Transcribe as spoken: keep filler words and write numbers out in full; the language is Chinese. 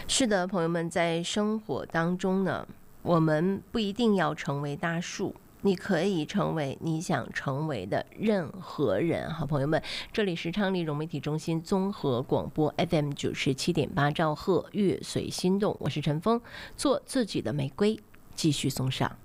是的，朋友们，在生活当中呢，我们不一定要成为大树，你可以成为你想成为的任何人。好，朋友们，这里是昌黎融媒体中心综合广播 F M 九十七点八兆赫，乐随心动，我是陈峰，做自己的玫瑰，继续送上。